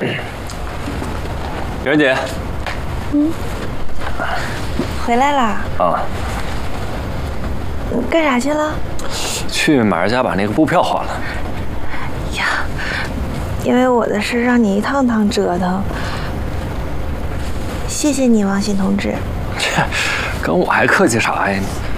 媛姐， 回来啦？ 啊， 干啥去了？ 去马儿家把那个布票还了。 呀，因为我的事让你一趟趟折腾，谢谢你，王鑫同志。 这，跟我还客气啥呀？